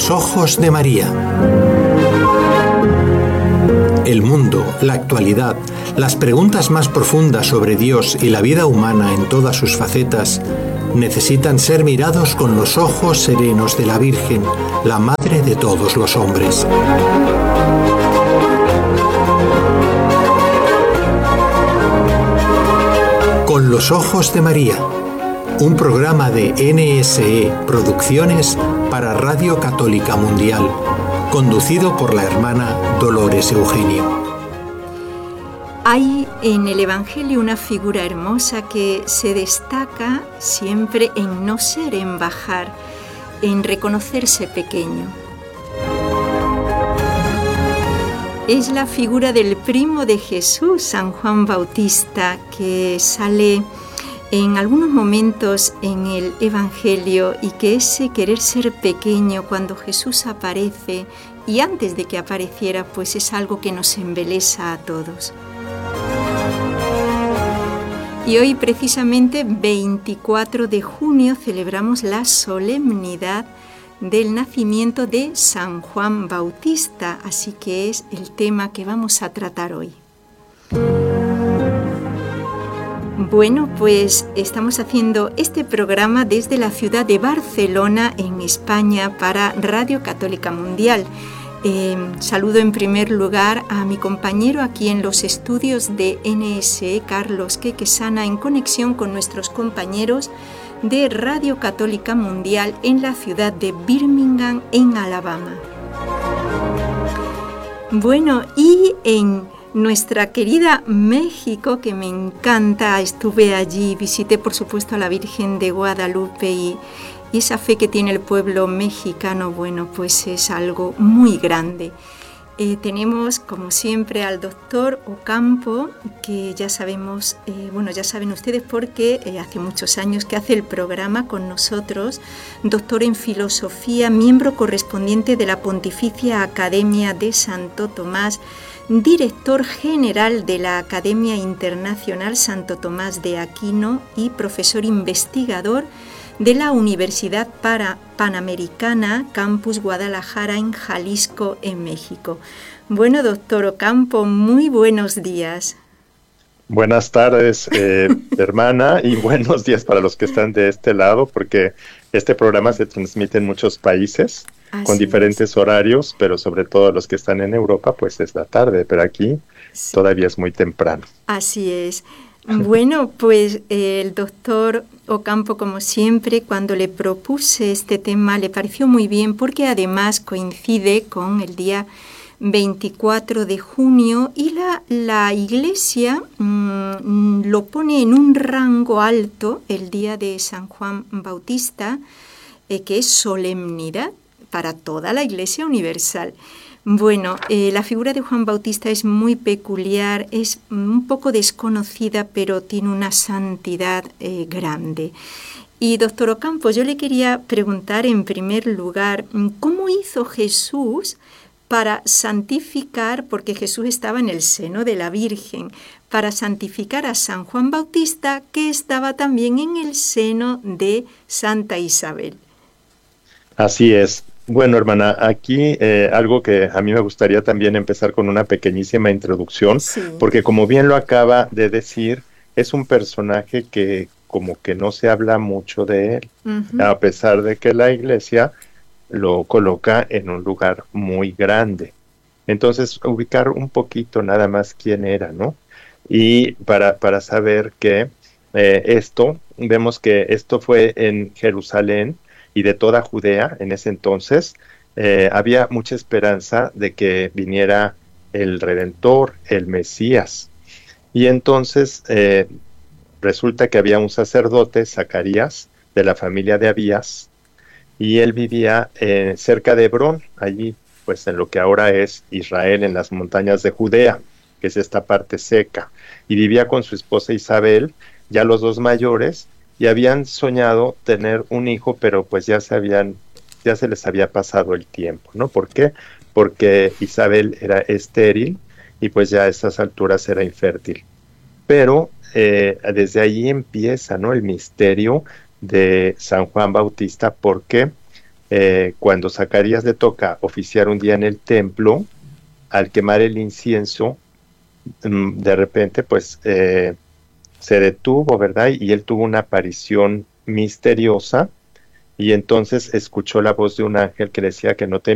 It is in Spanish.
los ojos de María. El mundo, la actualidad, las preguntas más profundas sobre Dios y la vida humana en todas sus facetas necesitan ser mirados con los ojos serenos de la Virgen, la Madre de todos los hombres. Con los ojos de María, un programa de NSE Producciones para Radio Católica Mundial, conducido por la hermana Dolores Eugenio. Hay en el Evangelio una figura hermosa que se destaca siempre en no ser, en bajar, en reconocerse pequeño. Es la figura del primo de Jesús, San Juan Bautista, que sale en algunos momentos en el Evangelio, y que ese querer ser pequeño cuando Jesús aparece y antes de que apareciera, pues es algo que nos embelesa a todos. Y hoy, precisamente 24 de junio, celebramos la solemnidad del nacimiento de San Juan Bautista, así que es el tema que vamos a tratar hoy. Bueno, pues estamos haciendo este programa desde la ciudad de Barcelona, en España, para Radio Católica Mundial. Saludo en primer lugar a mi compañero aquí en los estudios de NSE, Carlos Quequesana, en conexión con nuestros compañeros de Radio Católica Mundial en la ciudad de Birmingham, en Alabama. Bueno, y en nuestra querida México, que me encanta, estuve allí, visité por supuesto a la Virgen de Guadalupe, y esa fe que tiene el pueblo mexicano, bueno, pues es algo muy grande. Tenemos, como siempre, al doctor Ocampo, que ya sabemos, ya saben ustedes porque hace muchos años que hace el programa con nosotros, doctor en filosofía, miembro correspondiente de la Pontificia Academia de Santo Tomás, director general de la Academia Internacional Santo Tomás de Aquino y profesor investigador de la Universidad Panamericana, Campus Guadalajara, en Jalisco, en México. Bueno, doctor Ocampo, muy buenos días. Buenas tardes, hermana, y buenos días para los que están de este lado, porque este programa se transmite en muchos países, con diferentes horarios, pero sobre todo los que están en Europa, pues es la tarde, pero aquí todavía es muy temprano. Así es. Bueno, pues el doctor Ocampo, como siempre, cuando le propuse este tema le pareció muy bien, porque además coincide con el día 24 de junio y la Iglesia lo pone en un rango alto, el día de San Juan Bautista, que es solemnidad para toda la Iglesia universal. Bueno, la figura de Juan Bautista es muy peculiar, es un poco desconocida, pero tiene una santidad grande. Y doctor Ocampo, yo le quería preguntar en primer lugar, ¿cómo hizo Jesús para santificar, porque Jesús estaba en el seno de la Virgen, para santificar a San Juan Bautista, que estaba también en el seno de Santa Isabel? Así es. Bueno, hermana, aquí algo que a mí me gustaría también empezar con una pequeñísima introducción, porque como bien lo acaba de decir, es un personaje que como que no se habla mucho de él, a pesar de que la Iglesia lo coloca en un lugar muy grande. Entonces, ubicar un poquito nada más quién era, ¿no? Y para saber que vemos que esto fue en Jerusalén, y de toda Judea en ese entonces, había mucha esperanza de que viniera el Redentor, el Mesías. Y entonces resulta que había un sacerdote, Zacarías, de la familia de Abías, y él vivía cerca de Hebrón, allí pues en lo que ahora es Israel, en las montañas de Judea, que es esta parte seca, y vivía con su esposa Isabel, ya los dos mayores, y habían soñado tener un hijo, pero pues ya se les había pasado el tiempo, ¿no? ¿Por qué? Porque Isabel era estéril y pues ya a estas alturas era infértil. Pero desde ahí empieza, ¿no?, el misterio de San Juan Bautista. ¿Por qué? cuando Zacarías le toca oficiar un día en el templo, al quemar el incienso, de repente pues se detuvo, ¿verdad? Y él tuvo una aparición misteriosa, y entonces escuchó la voz de un ángel que decía que no